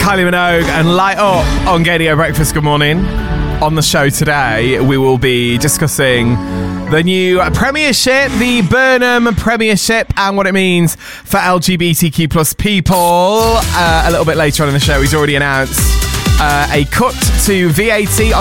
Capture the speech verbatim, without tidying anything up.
Kylie Minogue and Light Up on Gaydio Breakfast. Good morning. On the show today, we will be discussing the new Premiership, the Burnham Premiership, and what it means for L G B T Q plus people. Uh, a little bit later on in the show, he's already announced uh, a cut to V A T